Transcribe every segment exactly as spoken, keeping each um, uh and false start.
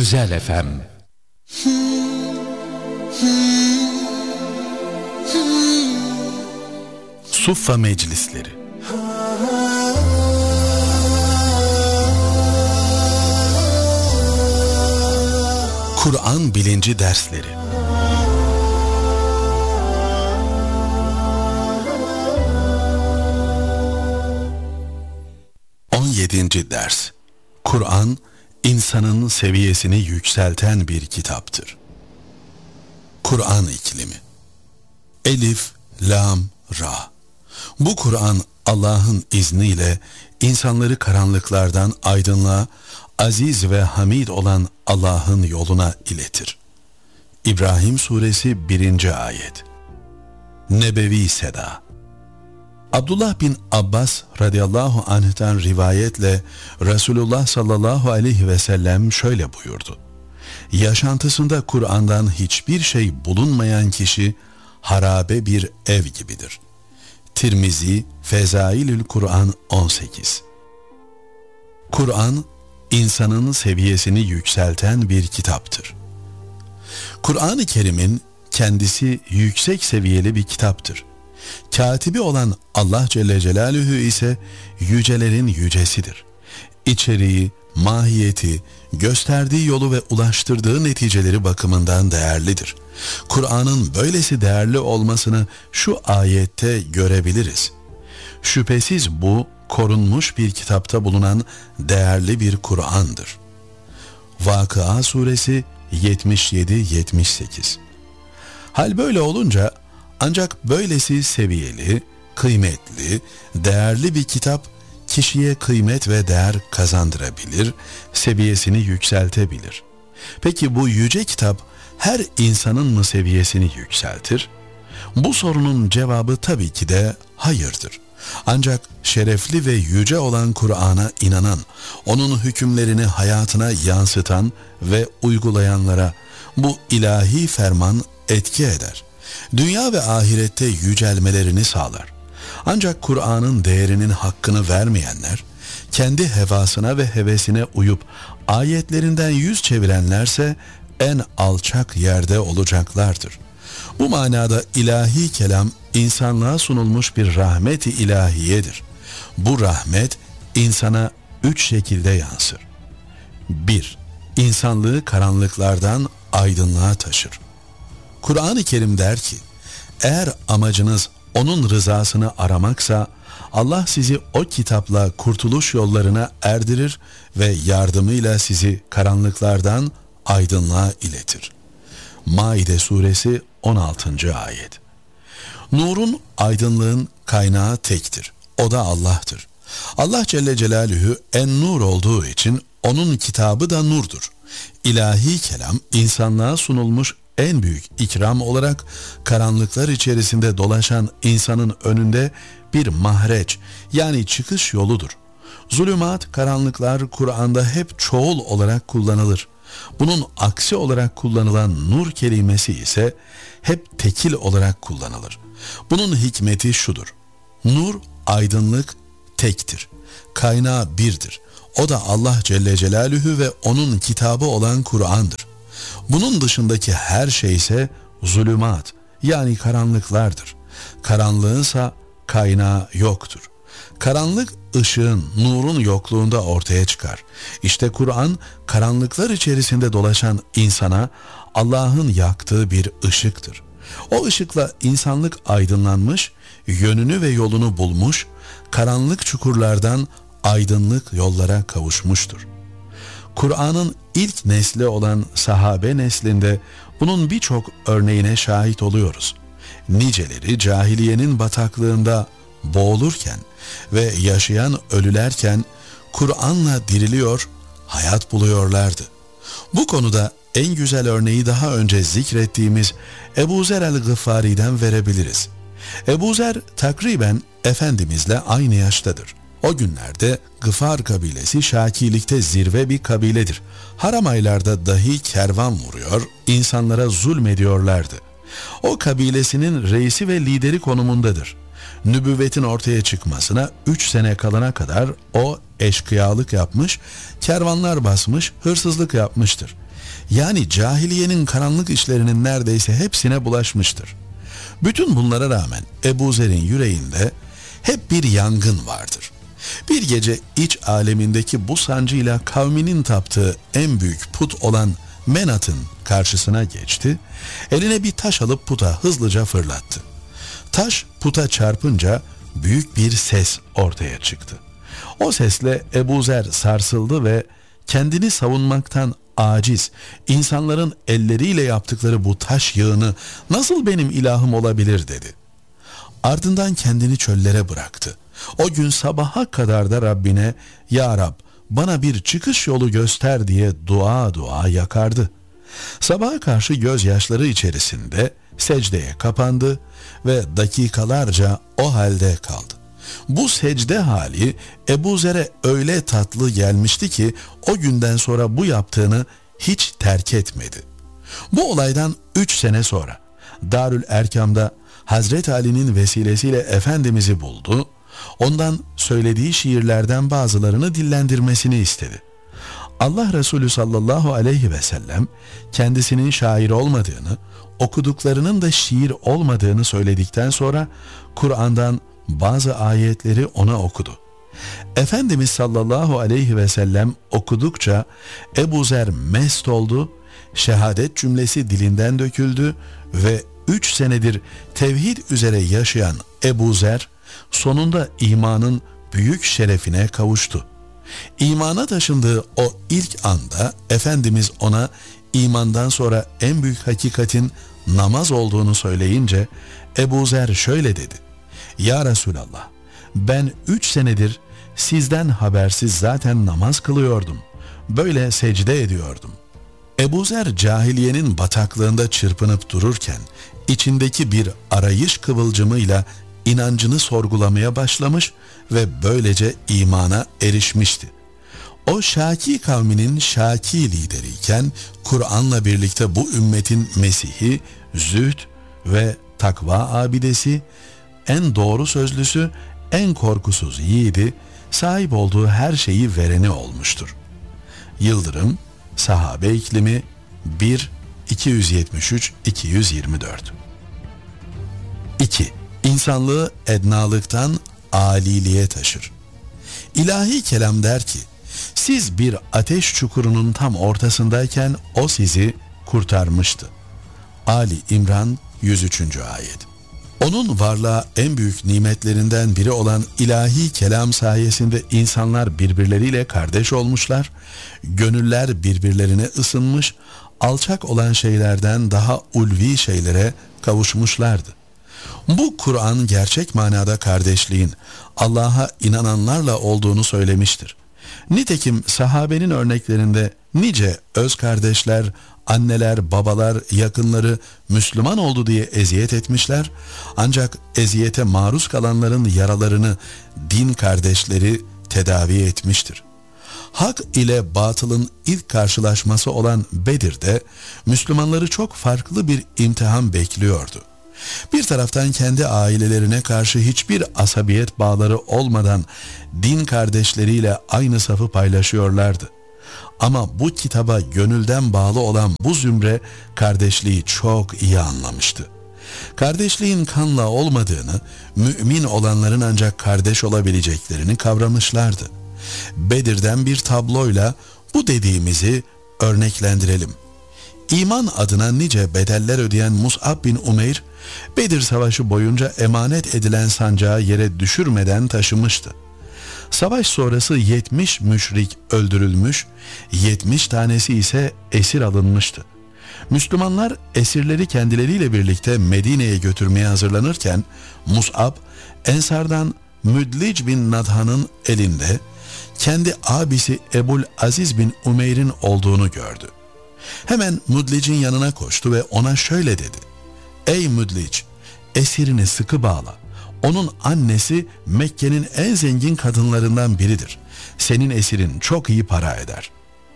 Özel F M. Suffa Meclisleri. Kur'an bilinci dersleri. on yedinci ders. Kur'an, insanın seviyesini yükselten bir kitaptır. Kur'an iklimi. Elif, Lam, Ra. Bu Kur'an Allah'ın izniyle insanları karanlıklardan aydınlığa, aziz ve hamid olan Allah'ın yoluna iletir. İbrahim Suresi birinci ayet. Nebevi Seda. Abdullah bin Abbas radıyallahu anh'tan rivayetle Resulullah sallallahu aleyhi ve sellem şöyle buyurdu: yaşantısında Kur'an'dan hiçbir şey bulunmayan kişi harabe bir ev gibidir. Tirmizi, Fezailül Kur'an on sekiz. Kur'an, insanın seviyesini yükselten bir kitaptır. Kur'an-ı Kerim'in kendisi yüksek seviyeli bir kitaptır. Katibi olan Allah Celle Celaluhu ise yücelerin yücesidir. İçeriği, mahiyeti, gösterdiği yolu ve ulaştırdığı neticeleri bakımından değerlidir. Kur'an'ın böylesi değerli olmasını şu ayette görebiliriz. Şüphesiz bu, korunmuş bir kitapta bulunan değerli bir Kur'an'dır. Vakıa Suresi yetmiş yedi yetmiş sekiz. Hal böyle olunca, ancak böylesi seviyeli, kıymetli, değerli bir kitap kişiye kıymet ve değer kazandırabilir, seviyesini yükseltebilir. Peki bu yüce kitap her insanın mı seviyesini yükseltir? Bu sorunun cevabı tabii ki de hayırdır. Ancak şerefli ve yüce olan Kur'an'a inanan, onun hükümlerini hayatına yansıtan ve uygulayanlara bu ilahi ferman etki eder. Dünya ve ahirette yücelmelerini sağlar. Ancak Kur'an'ın değerinin hakkını vermeyenler, kendi hevasına ve hevesine uyup ayetlerinden yüz çevirenlerse en alçak yerde olacaklardır. Bu manada ilahi kelam insanlığa sunulmuş bir rahmet-i ilahiyedir. Bu rahmet insana üç şekilde yansır. bir. İnsanlığı karanlıklardan aydınlığa taşır. Kur'an-ı Kerim der ki, eğer amacınız onun rızasını aramaksa, Allah sizi o kitapla kurtuluş yollarına erdirir ve yardımıyla sizi karanlıklardan aydınlığa iletir. Maide Suresi on altıncı ayet. Nurun, aydınlığın kaynağı tektir. O da Allah'tır. Allah Celle Celaluhu en-nur olduğu için onun kitabı da nurdur. İlahi kelam insanlığa sunulmuş en büyük ikram olarak karanlıklar içerisinde dolaşan insanın önünde bir mahreç, yani çıkış yoludur. Zulümat, karanlıklar Kur'an'da hep çoğul olarak kullanılır. Bunun aksi olarak kullanılan nur kelimesi ise hep tekil olarak kullanılır. Bunun hikmeti şudur: nur, aydınlık tektir. Kaynağı birdir. O da Allah Celle Celaluhu ve onun kitabı olan Kur'an'dır. Bunun dışındaki her şey ise zulümat, yani karanlıklardır. Karanlığınsa kaynağı yoktur. Karanlık ışığın, nurun yokluğunda ortaya çıkar. İşte Kur'an, karanlıklar içerisinde dolaşan insana Allah'ın yaktığı bir ışıktır. O ışıkla insanlık aydınlanmış, yönünü ve yolunu bulmuş, karanlık çukurlardan aydınlık yollara kavuşmuştur. Kur'an'ın ilk nesli olan sahabe neslinde bunun birçok örneğine şahit oluyoruz. Niceleri cahiliyenin bataklığında boğulurken ve yaşayan ölülerken Kur'an'la diriliyor, hayat buluyorlardı. Bu konuda en güzel örneği daha önce zikrettiğimiz Ebu Zer el-Gıffari'den verebiliriz. Ebu Zer takriben Efendimizle aynı yaştadır. O günlerde Gıfar kabilesi şakilikte zirve bir kabiledir. Haram aylarda dahi kervan vuruyor, insanlara zulmediyorlardı. O kabilesinin reisi ve lideri konumundadır. Nübüvvetin ortaya çıkmasına üç sene kalana kadar o eşkıyalık yapmış, kervanlar basmış, hırsızlık yapmıştır. Yani cahiliyenin karanlık işlerinin neredeyse hepsine bulaşmıştır. Bütün bunlara rağmen Ebu Zer'in yüreğinde hep bir yangın vardır. Bir gece iç alemindeki bu sancıyla kavminin taptığı en büyük put olan Menat'ın karşısına geçti, eline bir taş alıp puta hızlıca fırlattı. Taş puta çarpınca büyük bir ses ortaya çıktı. O sesle Ebu Zer sarsıldı ve kendini savunmaktan aciz, insanların elleriyle yaptıkları bu taş yığını nasıl benim ilahım olabilir dedi. Ardından kendini çöllere bıraktı. O gün sabaha kadar da Rabbine "Ya Rab, bana bir çıkış yolu göster" diye dua dua yakardı. Sabaha karşı gözyaşları içerisinde secdeye kapandı ve dakikalarca o halde kaldı. Bu secde hali Ebu Zer'e öyle tatlı gelmişti ki o günden sonra bu yaptığını hiç terk etmedi. Bu olaydan üç sene sonra Darül Erkam'da Hazreti Ali'nin vesilesiyle Efendimiz'i buldu, ondan söylediği şiirlerden bazılarını dillendirmesini istedi. Allah Resulü sallallahu aleyhi ve sellem kendisinin şair olmadığını, okuduklarının da şiir olmadığını söyledikten sonra Kur'an'dan bazı ayetleri ona okudu. Efendimiz sallallahu aleyhi ve sellem okudukça Ebu Zer mest oldu, şehadet cümlesi dilinden döküldü ve üç senedir tevhid üzere yaşayan Ebu Zer sonunda imanın büyük şerefine kavuştu. İmana taşındığı o ilk anda Efendimiz ona imandan sonra en büyük hakikatin namaz olduğunu söyleyince Ebu Zer şöyle dedi: "Ya Resulallah, ben üç senedir sizden habersiz zaten namaz kılıyordum. Böyle secde ediyordum." Ebu Zer cahiliyenin bataklığında çırpınıp dururken içindeki bir arayış kıvılcımıyla inancını sorgulamaya başlamış ve böylece imana erişmişti. O Şaki kavminin Şaki lideriyken Kur'an'la birlikte bu ümmetin Mesih'i, zühd ve takva abidesi, en doğru sözlüsü, en korkusuz yiğidi, sahip olduğu her şeyi vereni olmuştur. Yıldırım, Sahabe İklimi bir iki yüz yetmiş üç iki yüz yirmi dört. iki. İnsanlığı ednalıktan âliliğe taşır. İlahi kelam der ki, siz bir ateş çukurunun tam ortasındayken o sizi kurtarmıştı. Ali İmran yüz üçüncü ayet. Onun varlığa en büyük nimetlerinden biri olan ilahi kelam sayesinde insanlar birbirleriyle kardeş olmuşlar, gönüller birbirlerine ısınmış, alçak olan şeylerden daha ulvi şeylere kavuşmuşlardı. Bu Kur'an gerçek manada kardeşliğin Allah'a inananlarla olduğunu söylemiştir. Nitekim sahabenin örneklerinde nice öz kardeşler, anneler, babalar, yakınları Müslüman oldu diye eziyet etmişler, ancak eziyete maruz kalanların yaralarını din kardeşleri tedavi etmiştir. Hak ile batılın ilk karşılaşması olan Bedir'de Müslümanları çok farklı bir imtihan bekliyordu. Bir taraftan kendi ailelerine karşı hiçbir asabiyet bağları olmadan din kardeşleriyle aynı safı paylaşıyorlardı. Ama bu kitaba gönülden bağlı olan bu zümre kardeşliği çok iyi anlamıştı. Kardeşliğin kanla olmadığını, mümin olanların ancak kardeş olabileceklerini kavramışlardı. Bedir'den bir tabloyla bu dediğimizi örneklendirelim. İman adına nice bedeller ödeyen Mus'ab bin Umeyr, Bedir Savaşı boyunca emanet edilen sancağı yere düşürmeden taşımıştı. Savaş sonrası yetmiş müşrik öldürülmüş, yetmiş tanesi ise esir alınmıştı. Müslümanlar esirleri kendileriyle birlikte Medine'ye götürmeye hazırlanırken Mus'ab, Ensardan Müdlic bin Nadhan'ın elinde kendi abisi Ebul Aziz bin Umeyr'in olduğunu gördü. Hemen Müdlic'in yanına koştu ve ona şöyle dedi: "Ey Müdlic, esirini sıkı bağla. Onun annesi Mekke'nin en zengin kadınlarından biridir. Senin esirin çok iyi para eder."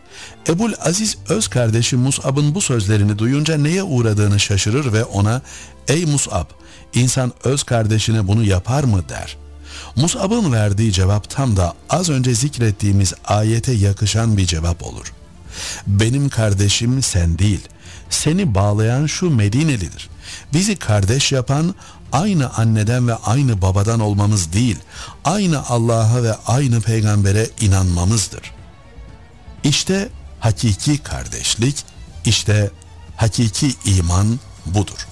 Ebul Aziz öz kardeşi Mus'ab'ın bu sözlerini duyunca neye uğradığını şaşırır ve ona "Ey Mus'ab, insan öz kardeşine bunu yapar mı?" der. Mus'ab'ın verdiği cevap tam da az önce zikrettiğimiz ayete yakışan bir cevap olur. Benim kardeşim sen değil, seni bağlayan şu Medinelidir. Bizi kardeş yapan aynı anneden ve aynı babadan olmamız değil, aynı Allah'a ve aynı peygambere inanmamızdır. İşte hakiki kardeşlik, işte hakiki iman budur.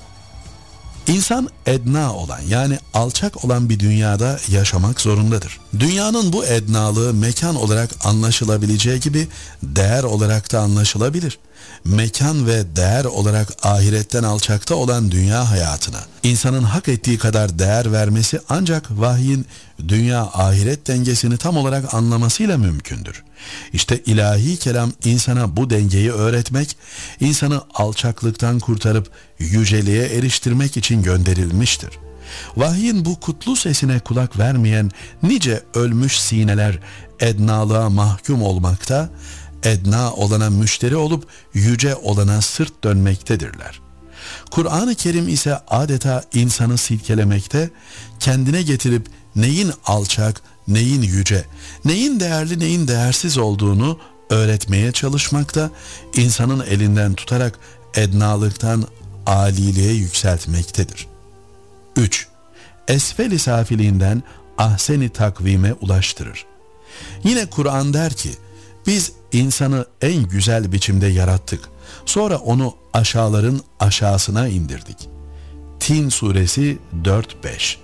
İnsan edna olan, yani alçak olan bir dünyada yaşamak zorundadır. Dünyanın bu ednalığı mekan olarak anlaşılabileceği gibi değer olarak da anlaşılabilir. Mekan ve değer olarak ahiretten alçakta olan dünya hayatına insanın hak ettiği kadar değer vermesi ancak vahyin dünya ahiret dengesini tam olarak anlamasıyla mümkündür. İşte ilahi kelam insana bu dengeyi öğretmek, insanı alçaklıktan kurtarıp yüceliğe eriştirmek için gönderilmiştir. Vahyin bu kutlu sesine kulak vermeyen nice ölmüş sineler ednalığa mahkum olmakta, edna olana müşteri olup yüce olana sırt dönmektedirler. Kur'an-ı Kerim ise adeta insanı silkelemekte, kendine getirip neyin alçak, neyin yüce, neyin değerli, neyin değersiz olduğunu öğretmeye çalışmakta, insanın elinden tutarak ednalıktan âliliğe yükseltmektedir. üç. Esfel-i safiliğinden ahsen-i takvime ulaştırır. Yine Kur'an der ki, biz insanı en güzel biçimde yarattık. Sonra onu aşağıların aşağısına indirdik. Tin suresi dört beş.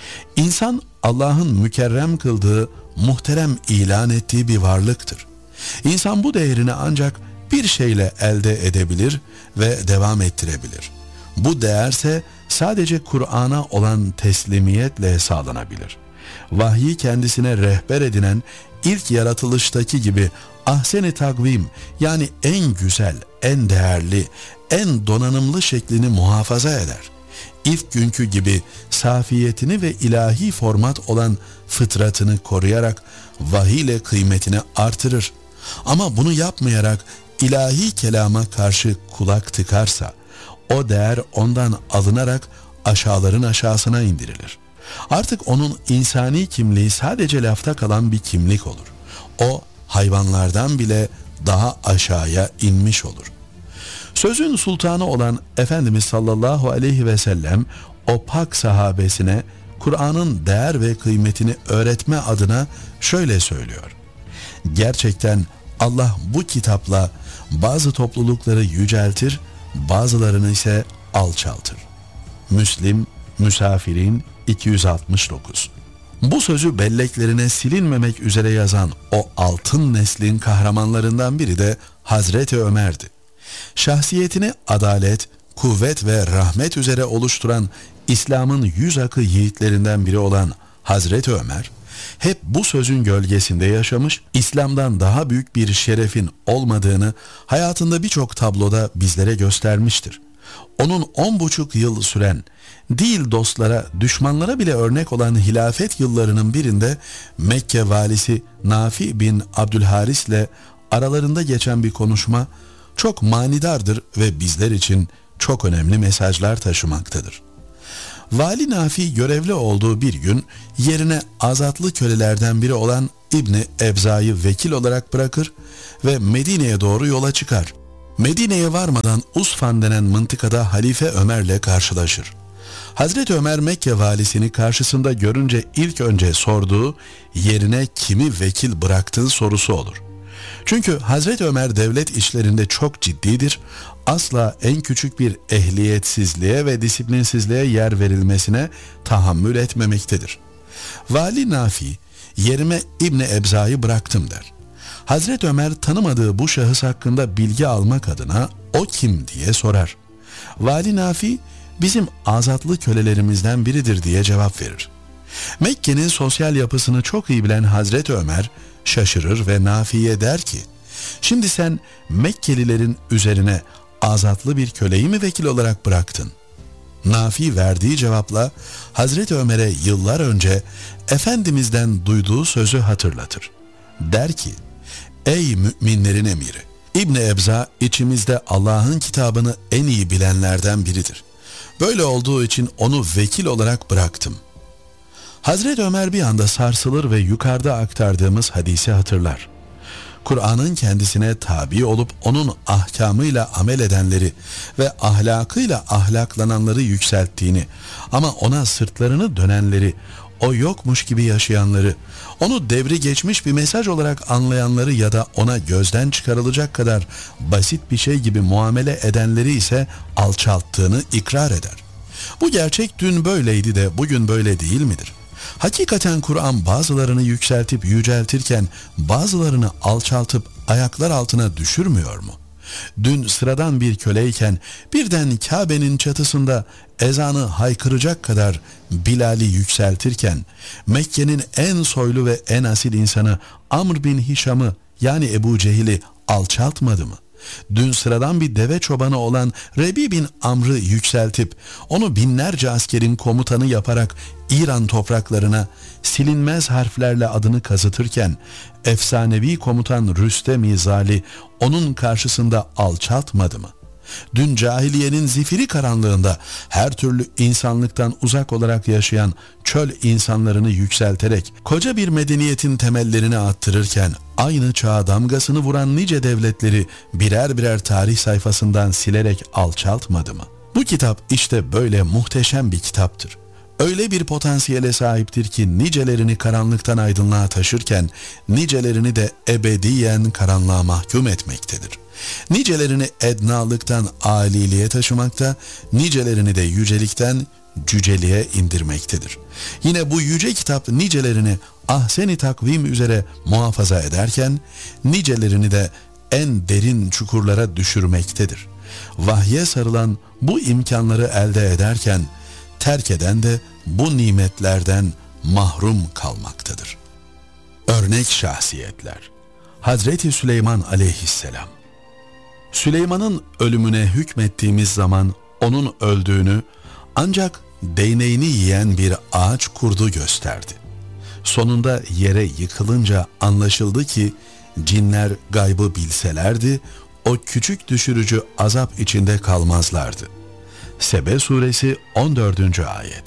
İnsan Allah'ın mükerrem kıldığı, muhterem ilan ettiği bir varlıktır. İnsan bu değerini ancak bir şeyle elde edebilir ve devam ettirebilir. Bu değerse sadece Kur'an'a olan teslimiyetle sağlanabilir. Vahyi kendisine rehber edinen ilk yaratılıştaki gibi ahsen-i takvim, yani en güzel, en değerli, en donanımlı şeklini muhafaza eder. İlk günkü gibi safiyetini ve ilahi format olan fıtratını koruyarak vahiy ile kıymetini artırır. Ama bunu yapmayarak ilahi kelama karşı kulak tıkarsa, o değer ondan alınarak aşağıların aşağısına indirilir. Artık onun insani kimliği sadece lafta kalan bir kimlik olur. O hayvanlardan bile daha aşağıya inmiş olur. Sözün sultanı olan Efendimiz sallallahu aleyhi ve sellem o pak sahabesine Kur'an'ın değer ve kıymetini öğretme adına şöyle söylüyor. Gerçekten Allah bu kitapla bazı toplulukları yüceltir, bazılarını ise alçaltır. Müslim, Müsafirin iki yüz altmış dokuz. Bu sözü belleklerine silinmemek üzere yazan o altın neslin kahramanlarından biri de Hazreti Ömer'di. Şahsiyetini adalet, kuvvet ve rahmet üzere oluşturan İslam'ın yüz akı yiğitlerinden biri olan Hazreti Ömer, hep bu sözün gölgesinde yaşamış, İslam'dan daha büyük bir şerefin olmadığını hayatında birçok tabloda bizlere göstermiştir. Onun on buçuk yıl süren, değil dostlara, düşmanlara bile örnek olan hilafet yıllarının birinde Mekke valisi Nafi bin Abdülharis ile aralarında geçen bir konuşma çok manidardır ve bizler için çok önemli mesajlar taşımaktadır. Vali Nafi görevli olduğu bir gün yerine azatlı kölelerden biri olan İbni Ebza'yı vekil olarak bırakır ve Medine'ye doğru yola çıkar. Medine'ye varmadan Usfan denen mıntıkada Halife Ömer'le karşılaşır. Hazreti Ömer Mekke valisini karşısında görünce ilk önce sorduğu, yerine kimi vekil bıraktığın sorusu olur. Çünkü Hazreti Ömer devlet işlerinde çok ciddidir, asla en küçük bir ehliyetsizliğe ve disiplinsizliğe yer verilmesine tahammül etmemektedir. Vali Nafi, yerime İbni Ebza'yı bıraktım der. Hazreti Ömer tanımadığı bu şahıs hakkında bilgi almak adına o kim diye sorar. Vali Nafi, bizim azatlı kölelerimizden biridir diye cevap verir. Mekke'nin sosyal yapısını çok iyi bilen Hazreti Ömer şaşırır ve Nafi'ye der ki, şimdi sen Mekkelilerin üzerine azatlı bir köleyi mi vekil olarak bıraktın? Nafi verdiği cevapla Hazreti Ömer'e yıllar önce Efendimiz'den duyduğu sözü hatırlatır. Der ki, ey müminlerin emiri, İbni Ebza içimizde Allah'ın kitabını en iyi bilenlerden biridir. Böyle olduğu için onu vekil olarak bıraktım. Hazreti Ömer bir anda sarsılır ve yukarıda aktardığımız hadisi hatırlar. Kur'an'ın kendisine tabi olup onun ahkamıyla amel edenleri ve ahlakıyla ahlaklananları yükselttiğini, ama ona sırtlarını dönenleri, o yokmuş gibi yaşayanları, onu devri geçmiş bir mesaj olarak anlayanları ya da ona gözden çıkarılacak kadar basit bir şey gibi muamele edenleri ise alçalttığını ikrar eder. Bu gerçek dün böyleydi de bugün böyle değil midir? Hakikaten Kur'an bazılarını yükseltip yüceltirken bazılarını alçaltıp ayaklar altına düşürmüyor mu? Dün sıradan bir köleyken birden Kabe'nin çatısında ezanı haykıracak kadar Bilal'i yükseltirken Mekke'nin en soylu ve en asil insanı Amr bin Hişam'ı yani Ebu Cehil'i alçaltmadı mı? Dün sıradan bir deve çobanı olan Rebi bin Amr'ı yükseltip onu binlerce askerin komutanı yaparak İran topraklarına silinmez harflerle adını kazıtırken efsanevi komutan Rüstem-i Zali onun karşısında alçaltmadı mı? Dün cahiliyenin zifiri karanlığında her türlü insanlıktan uzak olarak yaşayan çöl insanlarını yükselterek koca bir medeniyetin temellerini attırırken aynı çağa damgasını vuran nice devletleri birer birer tarih sayfasından silerek alçaltmadı mı? Bu kitap işte böyle muhteşem bir kitaptır. Öyle bir potansiyele sahiptir ki nicelerini karanlıktan aydınlığa taşırken nicelerini de ebediyen karanlığa mahkum etmektedir. Nicelerini ednalıktan âliliğe taşımakta, nicelerini de yücelikten cüceliğe indirmektedir. Yine bu yüce kitap nicelerini ahsen-i takvim üzere muhafaza ederken, nicelerini de en derin çukurlara düşürmektedir. Vahye sarılan bu imkanları elde ederken, terk eden de bu nimetlerden mahrum kalmaktadır. Örnek şahsiyetler. Hazreti Süleyman aleyhisselam. Süleyman'ın ölümüne hükmettiğimiz zaman onun öldüğünü ancak değneğini yiyen bir ağaç kurdu gösterdi. Sonunda yere yıkılınca anlaşıldı ki cinler gaybı bilselerdi o küçük düşürücü azap içinde kalmazlardı. Sebe suresi on dördüncü ayet.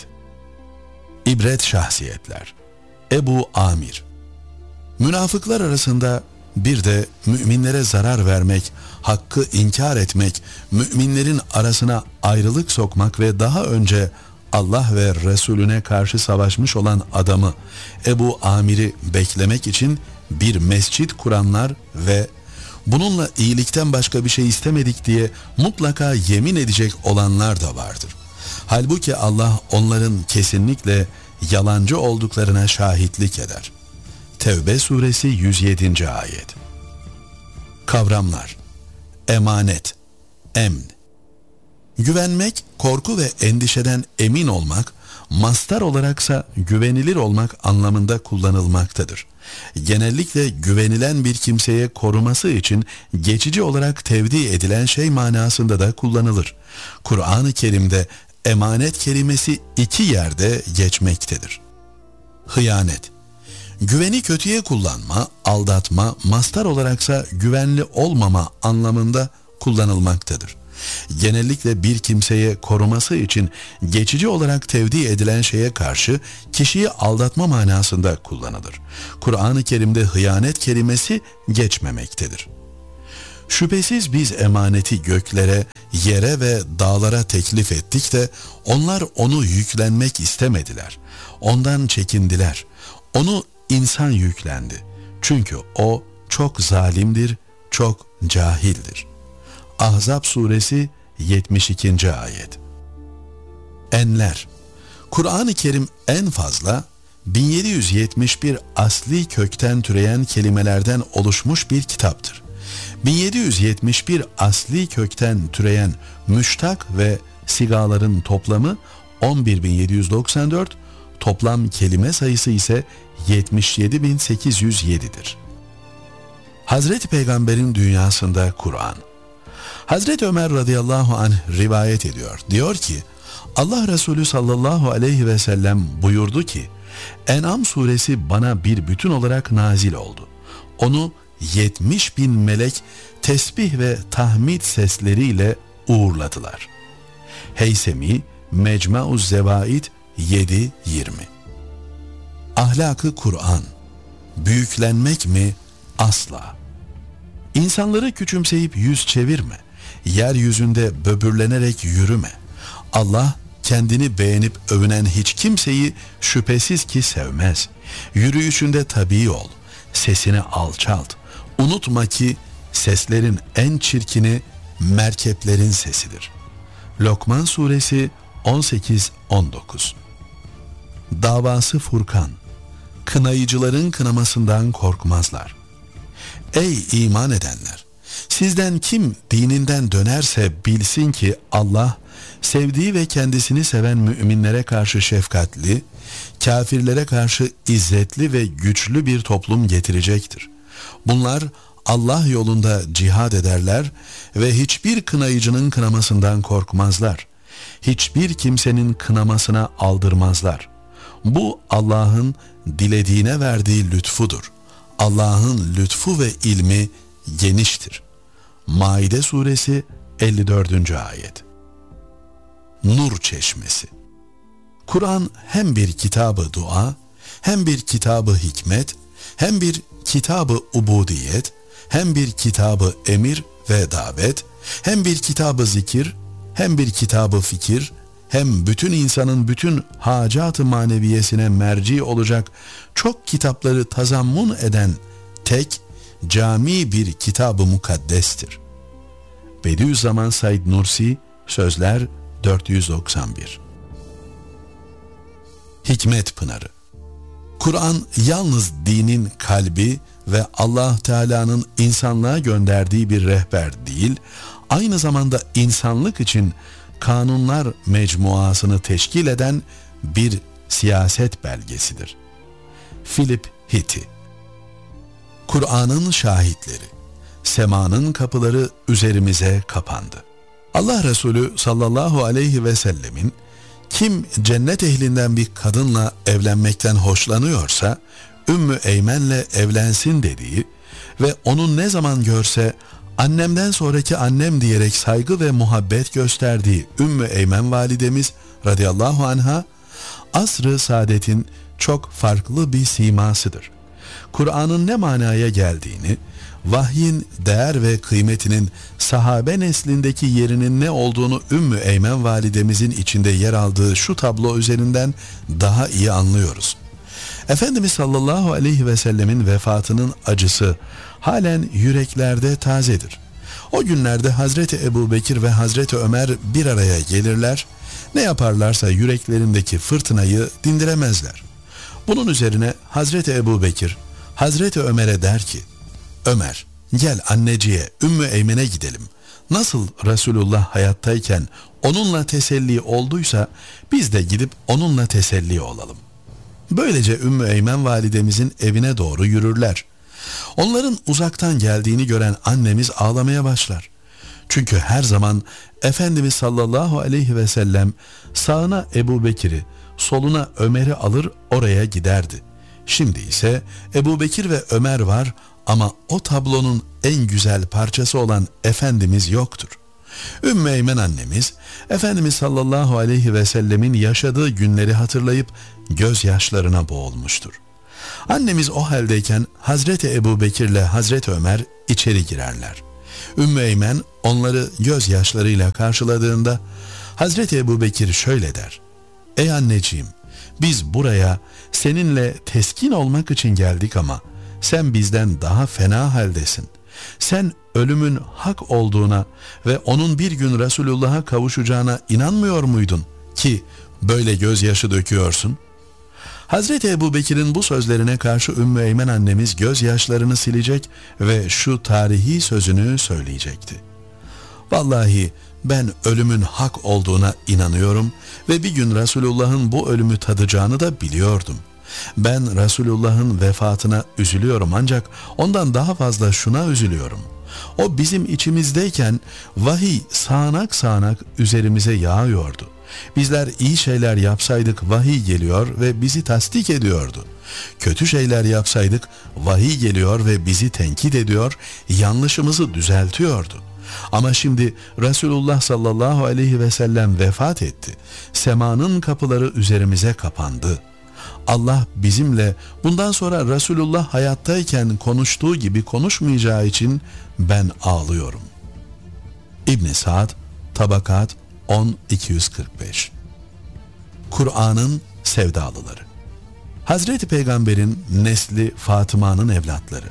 İbret şahsiyetler. Ebu Amir. Münafıklar arasında bir de müminlere zarar vermek, hakkı inkar etmek, müminlerin arasına ayrılık sokmak ve daha önce Allah ve Resulüne karşı savaşmış olan adamı Ebu Amir'i beklemek için bir mescit kuranlar ve bununla iyilikten başka bir şey istemedik diye mutlaka yemin edecek olanlar da vardır. Halbuki Allah onların kesinlikle yalancı olduklarına şahitlik eder. Tevbe suresi yüz yedinci ayet. Kavramlar. Emanet, emn. Güvenmek, korku ve endişeden emin olmak, mastar olaraksa güvenilir olmak anlamında kullanılmaktadır. Genellikle güvenilen bir kimseye koruması için geçici olarak tevdi edilen şey manasında da kullanılır. Kur'an-ı Kerim'de emanet kelimesi iki yerde geçmektedir. Hıyanet. Güveni kötüye kullanma, aldatma, mastar olaraksa güvenli olmama anlamında kullanılmaktadır. Genellikle bir kimseye koruması için geçici olarak tevdi edilen şeye karşı kişiyi aldatma manasında kullanılır. Kur'an-ı Kerim'de hıyanet kelimesi geçmemektedir. Şüphesiz biz emaneti göklere, yere ve dağlara teklif ettik de onlar onu yüklenmek istemediler. Ondan çekindiler. Onu insan yüklendi. Çünkü o çok zalimdir, çok cahildir. Ahzab suresi yetmiş ikinci ayet. Enler. Kur'an-ı Kerim en fazla bin yedi yüz yetmiş bir asli kökten türeyen kelimelerden oluşmuş bir kitaptır. bin yedi yüz yetmiş bir asli kökten türeyen müştak ve sigaların toplamı on bir bin yedi yüz doksan dört, toplam kelime sayısı ise yetmiş yedi bin sekiz yüz yedi'dir. Hazreti Peygamber'in dünyasında Kur'an. Hazreti Ömer radıyallahu anh rivayet ediyor. Diyor ki, Allah Resulü sallallahu aleyhi ve sellem buyurdu ki, En'am suresi bana bir bütün olarak nazil oldu. Onu yetmiş bin melek tesbih ve tahmid sesleriyle uğurladılar. Heysemi, Mecmu'z Zevaid yedi yirmi. Ahlakı Kur'an. Büyüklenmek mi? Asla. İnsanları küçümseyip yüz çevirme. Yeryüzünde böbürlenerek yürüme. Allah kendini beğenip övünen hiç kimseyi şüphesiz ki sevmez. Yürüyüşünde tabii ol. Sesini alçalt. Unutma ki seslerin en çirkini merkeplerin sesidir. Lokman suresi on sekiz on dokuz. Davası Furkan. Kınayıcıların kınamasından korkmazlar. Ey iman edenler! Sizden kim dininden dönerse bilsin ki Allah sevdiği ve kendisini seven müminlere karşı şefkatli, kafirlere karşı izzetli ve güçlü bir toplum getirecektir. Bunlar Allah yolunda cihad ederler ve hiçbir kınayıcının kınamasından korkmazlar. Hiçbir kimsenin kınamasına aldırmazlar. Bu Allah'ın dilediğine verdiği lütfudur. Allah'ın lütfu ve ilmi geniştir. Maide suresi elli dördüncü ayet. Nur çeşmesi. Kur'an hem bir kitabı dua, hem bir kitabı hikmet, hem bir kitabı ubudiyet, hem bir kitabı emir ve davet, hem bir kitabı zikir, hem bir kitabı fikir, hem bütün insanın bütün hacat-ı maneviyesine merci olacak çok kitapları tazammun eden tek, cami bir kitab-ı mukaddestir. Bediüzzaman Said Nursi, Sözler dört yüz doksan bir. Hikmet Pınarı. Kur'an yalnız dinin kalbi ve Allah Teala'nın insanlığa gönderdiği bir rehber değil, aynı zamanda insanlık için kanunlar mecmuasını teşkil eden bir siyaset belgesidir. Philip Hitti. Kur'an'ın şahitleri. Semanın kapıları üzerimize kapandı. Allah Resulü sallallahu aleyhi ve sellemin kim cennet ehlinden bir kadınla evlenmekten hoşlanıyorsa Ümmü Eymen'le evlensin dediği ve onun ne zaman görse annemden sonraki annem diyerek saygı ve muhabbet gösterdiği Ümmü Eymen validemiz radıyallahu anha asr-ı saadetin çok farklı bir simasıdır. Kur'an'ın ne manaya geldiğini, vahyin değer ve kıymetinin sahabe neslindeki yerinin ne olduğunu Ümmü Eymen validemizin içinde yer aldığı şu tablo üzerinden daha iyi anlıyoruz. Efendimiz sallallahu aleyhi ve sellemin vefatının acısı halen yüreklerde tazedir. O günlerde Hazreti Ebubekir ve Hazreti Ömer bir araya gelirler, ne yaparlarsa yüreklerindeki fırtınayı dindiremezler. Bunun üzerine Hazreti Ebubekir Hazreti Ömer'e der ki, Ömer, gel anneciye Ümmü Eymen'e gidelim. Nasıl Resulullah hayattayken onunla teselli olduysa biz de gidip onunla teselli olalım. Böylece Ümmü Eymen validemizin evine doğru yürürler. Onların uzaktan geldiğini gören annemiz ağlamaya başlar. Çünkü her zaman Efendimiz sallallahu aleyhi ve sellem sağına Ebubekir'i, soluna Ömer'i alır oraya giderdi. Şimdi ise Ebubekir ve Ömer var ama o tablonun en güzel parçası olan Efendimiz yoktur. Ümmü Eymen annemiz Efendimiz sallallahu aleyhi ve sellemin yaşadığı günleri hatırlayıp gözyaşlarına boğulmuştur. Annemiz o haldeyken Hazreti Ebubekir'le Hazreti Ömer içeri girerler. Ümmü Eymen onları gözyaşlarıyla karşıladığında Hazreti Ebubekir şöyle der: Ey anneciğim, biz buraya seninle teskin olmak için geldik ama sen bizden daha fena haldesin. Sen ölümün hak olduğuna ve onun bir gün Resulullah'a kavuşacağına inanmıyor muydun ki böyle gözyaşı döküyorsun? Hazreti Ebubekir'in bu sözlerine karşı Ümmü Eymen annemiz gözyaşlarını silecek ve şu tarihi sözünü söyleyecekti: Vallahi ben ölümün hak olduğuna inanıyorum ve bir gün Resulullah'ın bu ölümü tadacağını da biliyordum. Ben Resulullah'ın vefatına üzülüyorum ancak ondan daha fazla şuna üzülüyorum. O bizim içimizdeyken vahiy sağanak sağanak üzerimize yağıyordu. Bizler iyi şeyler yapsaydık vahiy geliyor ve bizi tasdik ediyordu. Kötü şeyler yapsaydık vahiy geliyor ve bizi tenkit ediyor, yanlışımızı düzeltiyordu. Ama şimdi Resulullah sallallahu aleyhi ve sellem vefat etti. Semanın kapıları üzerimize kapandı. Allah bizimle bundan sonra Resulullah hayattayken konuştuğu gibi konuşmayacağı için ben ağlıyorum. İbn Sa'd, Tabakat on iki yüz kırk beş. Kur'an'ın sevdalıları. Hazreti Peygamber'in nesli Fatıma'nın evlatları.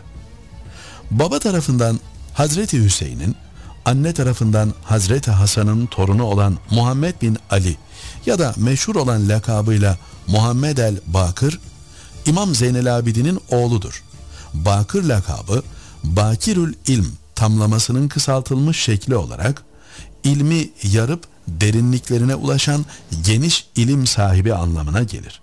Baba tarafından Hazreti Hüseyin'in, anne tarafından Hazreti Hasan'ın torunu olan Muhammed bin Ali ya da meşhur olan lakabıyla Muhammed el-Bakır, İmam Zeynel Abidin'in oğludur. Bakır lakabı, Bakirül İlm tamlamasının kısaltılmış şekli olarak, ilmi yarıp derinliklerine ulaşan geniş ilim sahibi anlamına gelir.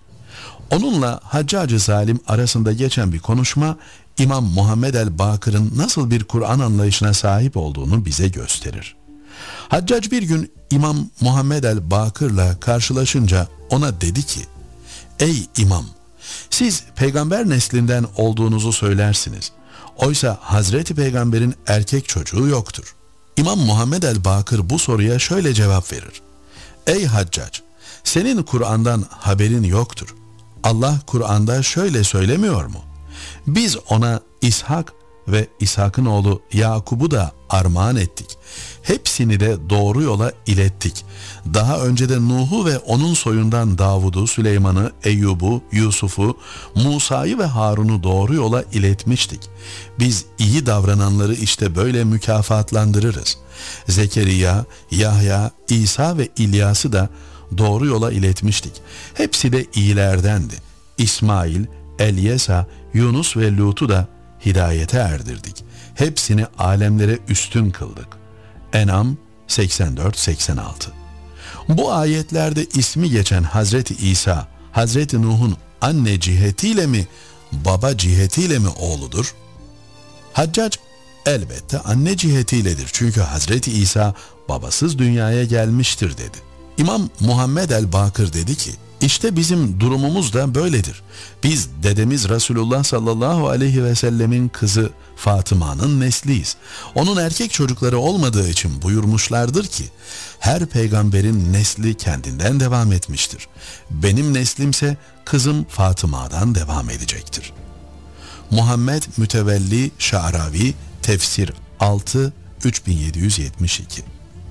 Onunla Haccacı Salim arasında geçen bir konuşma, İmam Muhammed el-Bakır'ın nasıl bir Kur'an anlayışına sahip olduğunu bize gösterir. Haccac bir gün İmam Muhammed el-Bakır'la karşılaşınca ona dedi ki, "Ey İmam, siz peygamber neslinden olduğunuzu söylersiniz. Oysa Hazreti Peygamber'in erkek çocuğu yoktur." İmam Muhammed el-Bakır bu soruya şöyle cevap verir: "Ey Haccac, senin Kur'an'dan haberin yoktur. Allah Kur'an'da şöyle söylemiyor mu? Biz ona İshak ve İshak'ın oğlu Yakub'u da armağan ettik. Hepsini de doğru yola ilettik. Daha önce de Nuh'u ve onun soyundan Davud'u, Süleyman'ı, Eyyub'u, Yusuf'u, Musa'yı ve Harun'u doğru yola iletmiştik. Biz iyi davrananları işte böyle mükafatlandırırız. Zekeriya, Yahya, İsa ve İlyas'ı da doğru yola iletmiştik. Hepsi de iyilerdendi. İsmail, Elyesa, Yunus ve Lut'u da hidayete erdirdik. Hepsini alemlere üstün kıldık." En'am seksen dört seksen altı. Bu ayetlerde ismi geçen Hazreti İsa, Hazreti Nuh'un anne cihetiyle mi, baba cihetiyle mi oğludur? Haccac, elbette anne cihetiyledir. Çünkü Hazreti İsa babasız dünyaya gelmiştir dedi. İmam Muhammed el-Bakır dedi ki, İşte bizim durumumuz da böyledir. Biz dedemiz Resulullah sallallahu aleyhi ve sellemin kızı Fatıma'nın nesliyiz. Onun erkek çocukları olmadığı için buyurmuşlardır ki, her peygamberin nesli kendinden devam etmiştir. Benim neslimse kızım Fatıma'dan devam edecektir. Muhammed Mütevelli Şa'ravi, Tefsir altı üç bin yedi yüz yetmiş iki.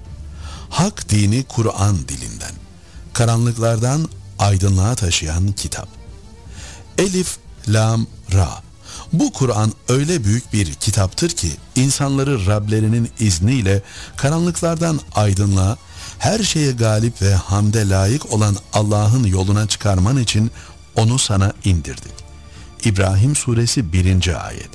Hak dini Kur'an dilinden, karanlıklardan aydınlığa taşıyan kitap. Elif, Lam, Ra. Bu Kur'an öyle büyük bir kitaptır ki insanları Rablerinin izniyle karanlıklardan aydınlığa, her şeye galip ve hamde layık olan Allah'ın yoluna çıkarman için onu sana indirdik. İbrahim suresi birinci ayet.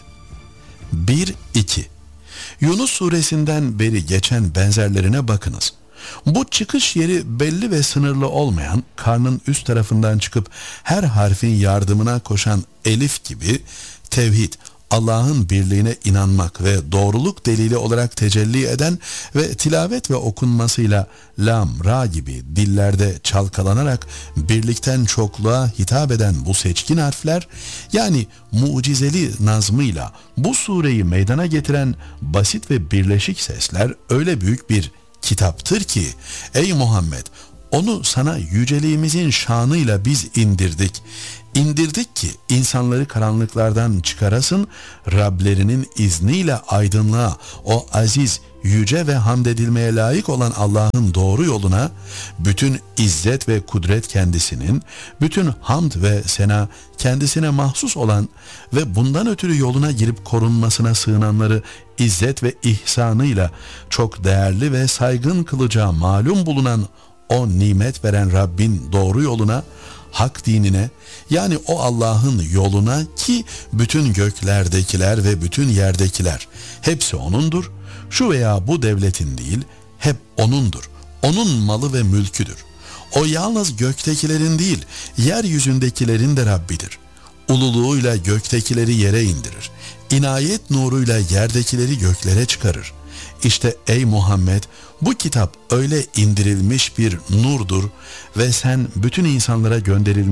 bir iki. Yunus suresinden beri geçen benzerlerine bakınız. Bu çıkış yeri belli ve sınırlı olmayan, karnın üst tarafından çıkıp her harfin yardımına koşan elif gibi tevhid, Allah'ın birliğine inanmak ve doğruluk delili olarak tecelli eden ve tilavet ve okunmasıyla lam, ra gibi dillerde çalkalanarak birlikten çokluğa hitap eden bu seçkin harfler, yani mucizeli nazmıyla bu sureyi meydana getiren basit ve birleşik sesler öyle büyük bir kitaptır ki, ey Muhammed, onu sana yüceliğimizin şanıyla biz indirdik. İndirdik ki insanları karanlıklardan çıkarasın, Rablerinin izniyle aydınlığa, o aziz, yüce ve hamd edilmeye layık olan Allah'ın doğru yoluna, bütün izzet ve kudret kendisinin, bütün hamd ve sena kendisine mahsus olan ve bundan ötürü yoluna girip korunmasına sığınanları izzet ve ihsanıyla çok değerli ve saygın kılacağı malum bulunan o nimet veren Rabbin doğru yoluna, hak dinine, yani o Allah'ın yoluna ki bütün göklerdekiler ve bütün yerdekiler hepsi O'nundur. Şu veya bu devletin değil, hep O'nundur. O'nun malı ve mülküdür. O yalnız göktekilerin değil, yeryüzündekilerin de Rabbidir. Ululuğuyla göktekileri yere indirir. İnayet nuruyla yerdekileri göklere çıkarır. İşte ey Muhammed, bu kitap öyle indirilmiş bir nurdur ve sen bütün insanlara gönderilmiş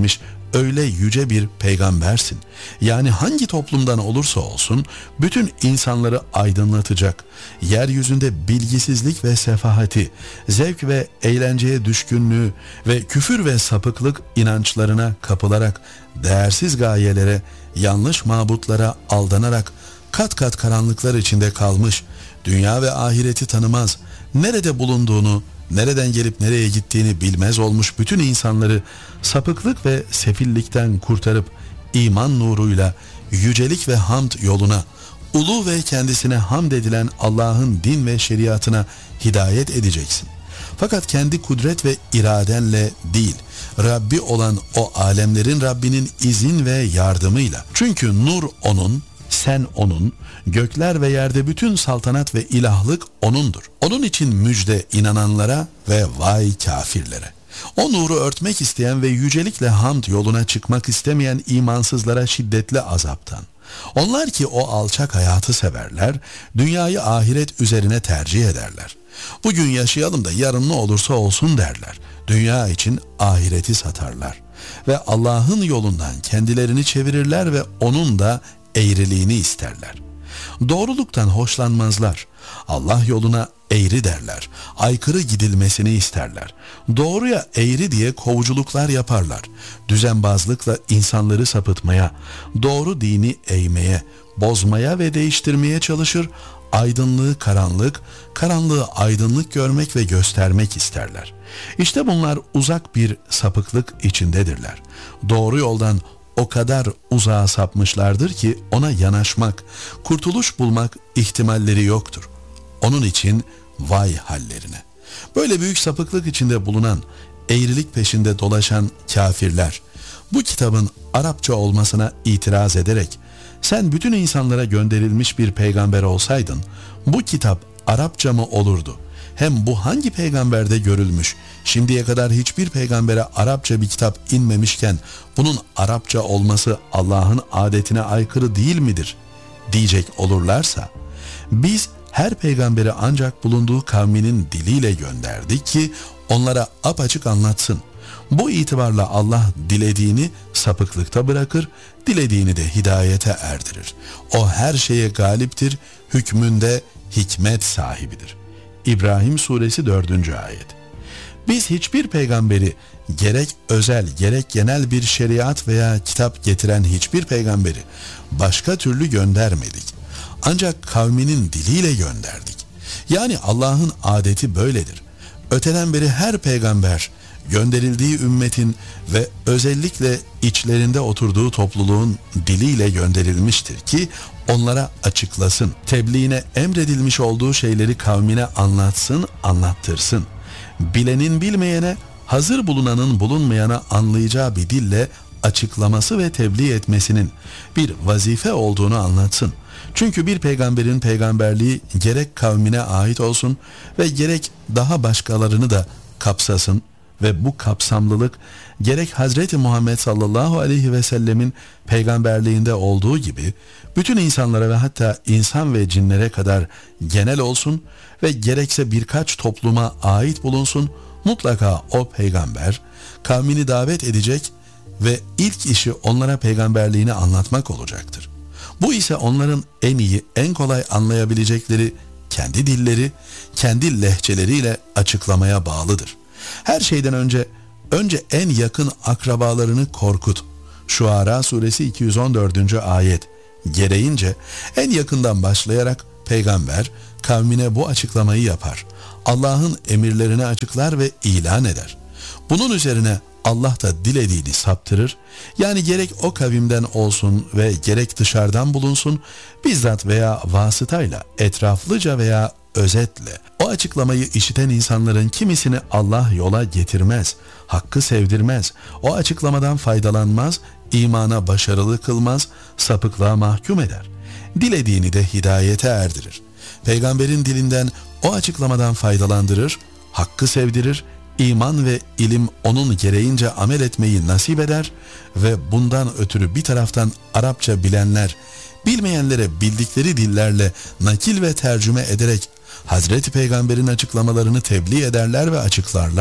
öyle yüce bir peygambersin. Yani hangi toplumdan olursa olsun bütün insanları aydınlatacak, yeryüzünde bilgisizlik ve sefahati, zevk ve eğlenceye düşkünlüğü ve küfür ve sapıklık inançlarına kapılarak değersiz gayelere, yanlış mabutlara aldanarak kat kat karanlıklar içinde kalmış, dünya ve ahireti tanımaz, nerede bulunduğunu, nereden gelip nereye gittiğini bilmez olmuş bütün insanları sapıklık ve sefillikten kurtarıp iman nuruyla yücelik ve hamd yoluna, ulu ve kendisine hamd edilen Allah'ın din ve şeriatına hidayet edeceksin. Fakat kendi kudret ve iradenle değil, Rabbi olan o alemlerin Rabbinin izin ve yardımıyla. Çünkü nur onun, sen onun, gökler ve yerde bütün saltanat ve ilahlık O'nundur. Onun için müjde inananlara ve vay kafirlere. O nuru örtmek isteyen ve yücelikle hamd yoluna çıkmak istemeyen imansızlara şiddetli azaptan. Onlar ki o alçak hayatı severler, dünyayı ahiret üzerine tercih ederler. Bugün yaşayalım da yarın ne olursa olsun derler. Dünya için ahireti satarlar. Ve Allah'ın yolundan kendilerini çevirirler ve onun da eğriliğini isterler. Doğruluktan hoşlanmazlar. Allah yoluna eğri derler. Aykırı gidilmesini isterler. Doğruya eğri diye kovuculuklar yaparlar. Düzenbazlıkla insanları sapıtmaya, doğru dini eğmeye, bozmaya ve değiştirmeye çalışır. Aydınlığı karanlık, karanlığı aydınlık görmek ve göstermek isterler. İşte bunlar uzak bir sapıklık içindedirler. Doğru yoldan o kadar uzağa sapmışlardır ki ona yanaşmak, kurtuluş bulmak ihtimalleri yoktur. Onun için vay hallerine. Böyle büyük sapıklık içinde bulunan, eğrilik peşinde dolaşan kafirler, bu kitabın Arapça olmasına itiraz ederek, sen bütün insanlara gönderilmiş bir peygamber olsaydın, bu kitap Arapça mı olurdu? Hem bu hangi peygamberde görülmüş? Şimdiye kadar hiçbir peygambere Arapça bir kitap inmemişken bunun Arapça olması Allah'ın adetine aykırı değil midir? Diyecek olurlarsa, biz her peygamberi ancak bulunduğu kavminin diliyle gönderdik ki onlara apaçık anlatsın. Bu itibarla Allah dilediğini sapıklıkta bırakır, dilediğini de hidayete erdirir. O her şeye galiptir, hükmünde hikmet sahibidir. İbrahim suresi dördüncü ayet. Biz hiçbir peygamberi gerek özel gerek genel bir şeriat veya kitap getiren hiçbir peygamberi başka türlü göndermedik. Ancak kavminin diliyle gönderdik. Yani Allah'ın adeti böyledir. Öteden beri her peygamber gönderildiği ümmetin ve özellikle içlerinde oturduğu topluluğun diliyle gönderilmiştir ki onlara açıklasın, tebliğine emredilmiş olduğu şeyleri kavmine anlatsın, anlattırsın. Bilenin bilmeyene, hazır bulunanın bulunmayana anlayacağı bir dille açıklaması ve tebliğ etmesinin bir vazife olduğunu anlatsın. Çünkü bir peygamberin peygamberliği gerek kavmine ait olsun ve gerek daha başkalarını da kapsasın ve bu kapsamlılık gerek Hazreti Muhammed sallallahu aleyhi ve sellemin peygamberliğinde olduğu gibi bütün insanlara ve hatta insan ve cinlere kadar genel olsun ve gerekse birkaç topluma ait bulunsun, mutlaka o peygamber kavmini davet edecek ve ilk işi onlara peygamberliğini anlatmak olacaktır. Bu ise onların en iyi, en kolay anlayabilecekleri kendi dilleri, kendi lehçeleriyle açıklamaya bağlıdır. Her şeyden önce, önce en yakın akrabalarını korkut. Şuara suresi iki yüz on dördüncü ayet. Gereğince en yakından başlayarak peygamber kavmine bu açıklamayı yapar. Allah'ın emirlerini açıklar ve ilan eder. Bunun üzerine Allah da dilediğini saptırır. Yani gerek o kavimden olsun ve gerek dışarıdan bulunsun, bizzat veya vasıtayla, etraflıca veya özetle o açıklamayı işiten insanların kimisini Allah yola getirmez, hakkı sevdirmez, o açıklamadan faydalanmaz, imana başarılı kılmaz, sapıklığa mahkum eder. Dilediğini de hidayete erdirir. Peygamberin dilinden o açıklamadan faydalandırır, hakkı sevdirir, iman ve ilim onun gereğince amel etmeyi nasip eder ve bundan ötürü bir taraftan Arapça bilenler, bilmeyenlere bildikleri dillerle nakil ve tercüme ederek Hazreti Peygamber'in açıklamalarını tebliğ ederler ve açıklarlar.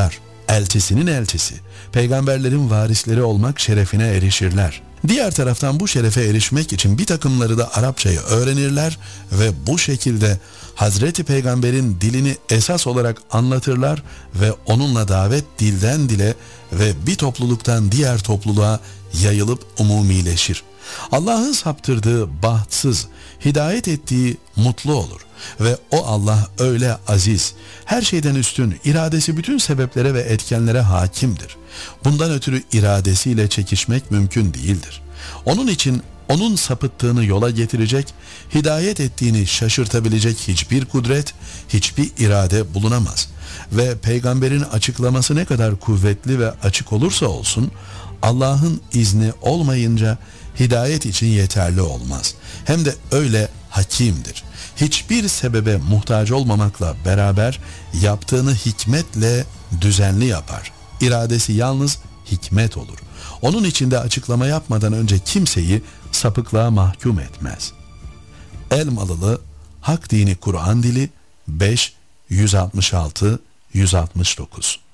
elçisinin elçisi, peygamberlerin varisleri olmak şerefine erişirler. Diğer taraftan bu şerefe erişmek için bir takımları da Arapçayı öğrenirler ve bu şekilde Hazreti Peygamber'in dilini esas olarak anlatırlar ve onunla davet dilden dile ve bir topluluktan diğer topluluğa yayılıp umumileşir. Allah'ın saptırdığı bahtsız, hidayet ettiği mutlu olur ve o Allah öyle aziz, her şeyden üstün, iradesi bütün sebeplere ve etkenlere hakimdir. Bundan ötürü iradesiyle çekişmek mümkün değildir. Onun için onun sapıttığını yola getirecek, hidayet ettiğini şaşırtabilecek hiçbir kudret, hiçbir irade bulunamaz. Ve peygamberin açıklaması ne kadar kuvvetli ve açık olursa olsun, Allah'ın izni olmayınca hidayet için yeterli olmaz. Hem de öyle hakimdir. Hiçbir sebebe muhtaç olmamakla beraber yaptığını hikmetle düzenli yapar. İradesi yalnız hikmet olur. Onun içinde açıklama yapmadan önce kimseyi sapıklığa mahkum etmez. Elmalılı Hak Dini Kur'an Dili beş yüz altmış altı yüz altmış dokuz